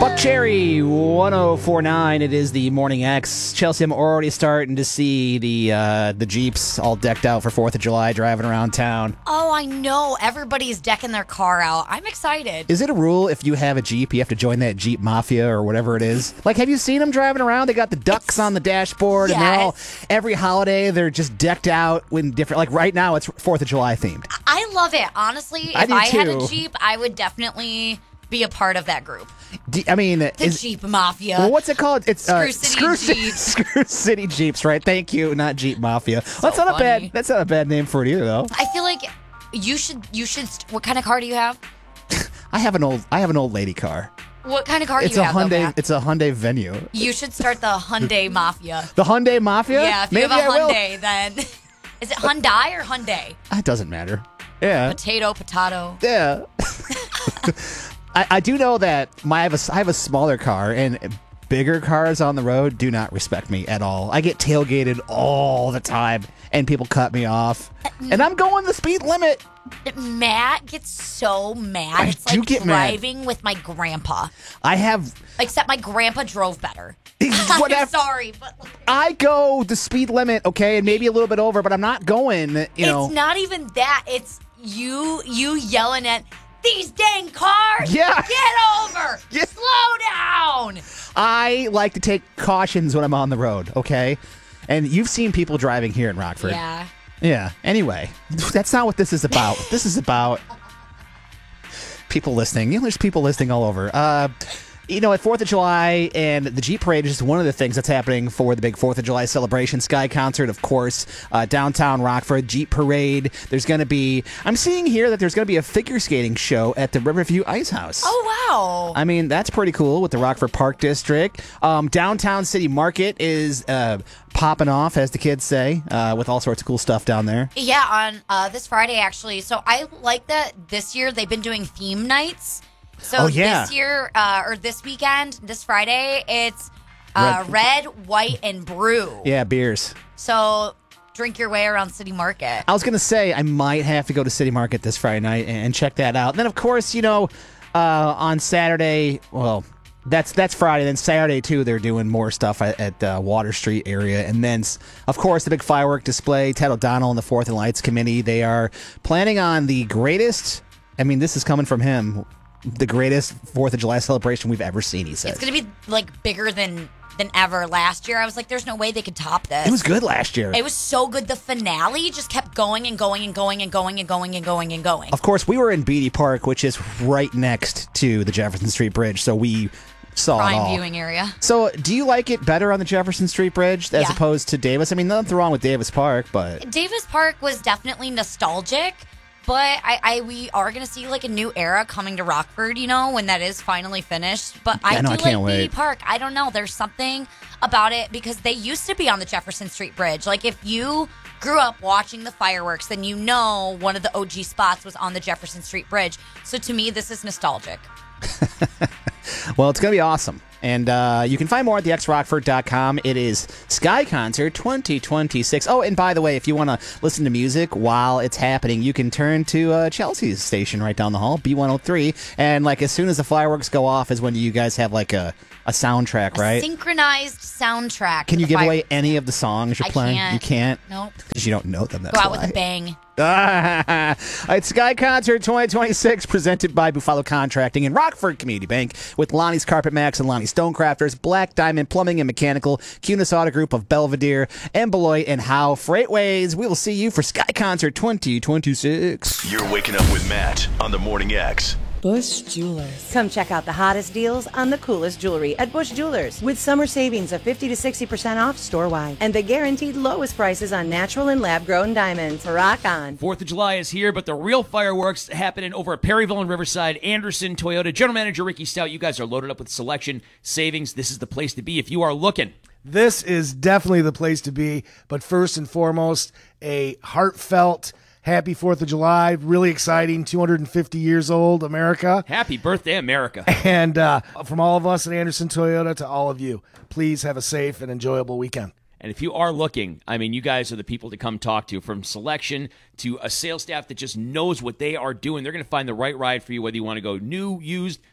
Buck Cherry 1049. It is the Morning X. Chelsea, I'm already starting to see the Jeeps all decked out for 4th of July driving around town. Oh, I know. Everybody's decking their car out. I'm excited. Is it a rule if you have a Jeep, you have to join that Jeep Mafia or whatever it is? Like, have you seen them driving around? They got the ducks on the dashboard, and they're all, every holiday, they're just decked out in different, like right now, it's 4th of July themed. I love it. Honestly, if I had a Jeep, I would definitely be a part of that group. The Jeep Mafia. Well, what's it called? It's Screw City Jeeps. Screw City Jeeps, right? Thank you, not Jeep Mafia. That's not funny. That's not a bad name for it either, though. I feel like you should. What kind of car do you have? I have an old lady car. What kind of car do you have? It's a Hyundai Venue. You should start the Hyundai Mafia. The Hyundai Mafia? Yeah, if you have a Hyundai, then is it Hyundai or Hyundai? It doesn't matter. Yeah. Potato. Yeah. I do know that I have a smaller car, and bigger cars on the road do not respect me at all. I get tailgated all the time, and people cut me off, and I'm going the speed limit. Matt gets so mad. It's like driving with my grandpa. Except my grandpa drove better. I'm sorry, but I go the speed limit, okay, and maybe a little bit over, but I'm not going, It's not even that. It's you yelling at these dang cars. Yeah. Get over. Yeah. Slow down. I like to take cautions when I'm on the road, okay? And you've seen people driving here in Rockford. Yeah. Yeah. Anyway, that's not what this is about. This is about people listening. There's people listening all over. At 4th of July and the Jeep Parade is just one of the things that's happening for the big 4th of July celebration. Sky Concert, of course, downtown Rockford, Jeep Parade. I'm seeing here that there's going to be a figure skating show at the Riverview Ice House. Oh, wow. I mean, that's pretty cool with the Rockford Park District. Downtown City Market is popping off, as the kids say, with all sorts of cool stuff down there. Yeah, on this Friday, actually. So I like that this year they've been doing theme nights. So this year, or this weekend, this Friday, it's red, white, and brew. Yeah, beers. So drink your way around City Market. I was going to say, I might have to go to City Market this Friday night and check that out. And then, of course, on Saturday, well, that's Friday. Then Saturday, too, they're doing more stuff at Water Street area. And then, of course, the big firework display. Ted O'Donnell and the 4th and Lights Committee, they are planning on the greatest, this is coming from him, the greatest 4th of July celebration we've ever seen, he says. It's going to be, bigger than ever. Last year, I was like, there's no way they could top this. It was good last year. It was so good. The finale just kept going and going and going and going and going and going and going. Of course, we were in Beatty Park, which is right next to the Jefferson Street Bridge, so we saw it all. Prime viewing area. So, do you like it better on the Jefferson Street Bridge as opposed to Davis? Nothing wrong with Davis Park, but... Davis Park was definitely nostalgic. But we are going to see a new era coming to Rockford, when that is finally finished. But I do like Beatty Park. I don't know. There's something about it because they used to be on the Jefferson Street Bridge. If you grew up watching the fireworks, then one of the OG spots was on the Jefferson Street Bridge. So to me, this is nostalgic. Well, it's going to be awesome. And you can find more at thexrockford.com. It is Sky Concert 2026. Oh, and by the way, if you want to listen to music while it's happening, you can turn to Chelsea's station right down the hall, B103. And as soon as the fireworks go off is when you guys have a soundtrack, right? Synchronized soundtrack. Can you give away any of the songs you're playing? Can't. You can't? Nope. Because you don't know them. That's Go out why. with a bang. It's Sky Concert 2026 presented by Buffalo Contracting and Rockford Community Bank with Lonnie's Carpet Max and Lonnie Stonecrafters, Black Diamond Plumbing and Mechanical, Cunis Auto Group of Belvedere, and Beloit and Howe Freightways. We will see you for Sky Concert 2026. You're waking up with Matt on the Morning X. Bush Jewelers. Come check out the hottest deals on the coolest jewelry at Bush Jewelers with summer savings of 50 to 60% off store-wide and the guaranteed lowest prices on natural and lab-grown diamonds. Rock on. 4th of July is here, but the real fireworks happening over at Perryville and Riverside. Anderson Toyota, General Manager Ricky Stout, you guys are loaded up with selection, savings. This is the place to be if you are looking. This is definitely the place to be, but first and foremost, a heartfelt happy 4th of July. Really exciting. 250 years old, America. Happy birthday, America. And from all of us at Anderson Toyota to all of you, please have a safe and enjoyable weekend. And if you are looking, you guys are the people to come talk to, from selection to a sales staff that just knows what they are doing. They're going to find the right ride for you, whether you want to go new, used.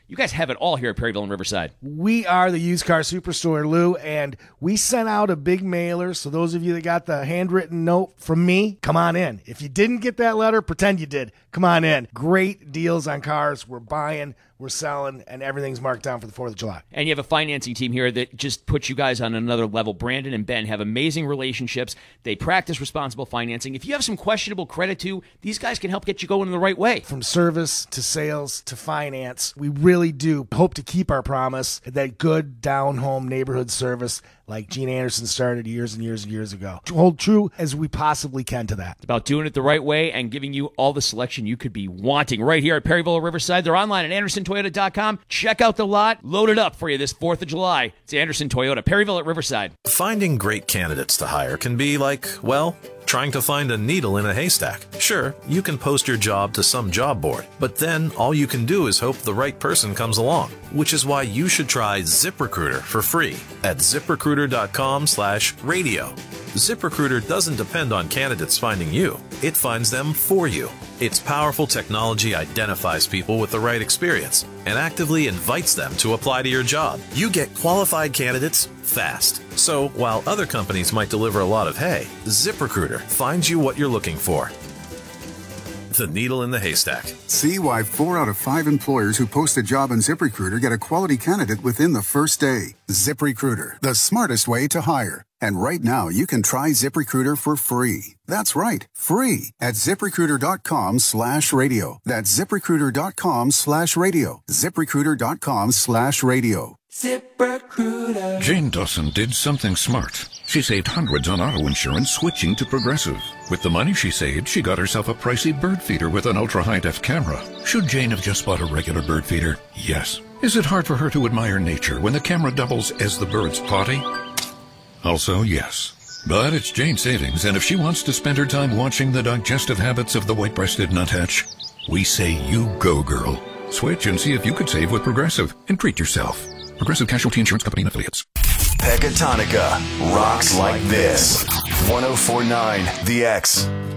You guys have it all here at Perryville and Riverside. We are the used car superstore, Lou, and we sent out a big mailer. So those of you that got the handwritten note from me, come on in. If you didn't get that letter, pretend you did. Come on in. Great deals on cars. We're buying, we're selling, and everything's marked down for the 4th of July. And you have a financing team here that just puts you guys on another level. Brandon and Ben have amazing relationships. They practice responsible financing. If you have some questionable credit too, these guys can help get you going in the right way. From service to sales to finance, we really do hope to keep our promise, that good down-home neighborhood service like Gene Anderson started years and years and years ago. To hold true as we possibly can to that. It's about doing it the right way and giving you all the selection you could be wanting right here at Perryville or Riverside. They're online at AndersonToyota.com. Check out the lot. Load it up for you this 4th of July. It's Anderson Toyota, Perryville at Riverside. Finding great candidates to hire can be like, well, trying to find a needle in a haystack. Sure, you can post your job to some job board, but then all you can do is hope the right person comes along, which is why you should try ZipRecruiter for free at ZipRecruiter.com/radio. ZipRecruiter doesn't depend on candidates finding you. It finds them for you. Its powerful technology identifies people with the right experience and actively invites them to apply to your job. You get qualified candidates fast. So while other companies might deliver a lot of hay, ZipRecruiter finds you what you're looking for. The needle in the haystack. See why 4 out of 5 employers who post a job on ZipRecruiter get a quality candidate within the first day. ZipRecruiter, the smartest way to hire. And right now, you can try ZipRecruiter for free. That's right, free at ZipRecruiter.com/radio. That's ZipRecruiter.com/radio. ZipRecruiter.com/radio. ZipRecruiter. Jane Dawson did something smart. She saved hundreds on auto insurance switching to Progressive. With the money she saved, she got herself a pricey bird feeder with an ultra-high-def camera. Should Jane have just bought a regular bird feeder? Yes. Is it hard for her to admire nature when the camera doubles as the bird's potty? Also, yes. But it's Jane's savings, and if she wants to spend her time watching the digestive habits of the white-breasted nuthatch, we say you go, girl. Switch and see if you could save with Progressive and treat yourself. Progressive Casualty Insurance Company and Affiliates. Pecatonica rocks like this. 104.9 The X.